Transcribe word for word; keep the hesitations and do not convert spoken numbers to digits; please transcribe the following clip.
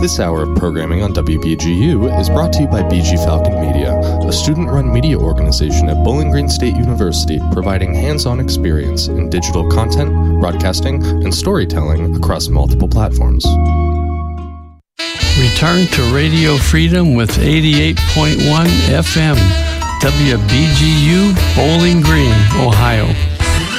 This hour of programming on W B G U is brought to you by B G Falcon Media, a student-run media organization at Bowling Green State University providing hands-on experience in digital content, broadcasting, and storytelling across multiple platforms. Return to Radio Freedom with eighty-eight point one F M, W B G U, Bowling Green, Ohio.